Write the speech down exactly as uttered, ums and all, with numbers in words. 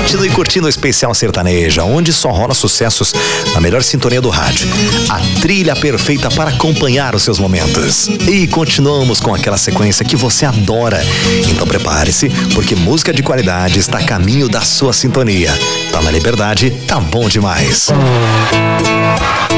Continue curtindo o Especial Sertaneja, onde só rola sucessos na melhor sintonia do rádio. A trilha perfeita para acompanhar os seus momentos. E continuamos com aquela sequência que você adora. Então prepare-se, porque música de qualidade está a caminho da sua sintonia. Tá na Liberdade, tá bom demais.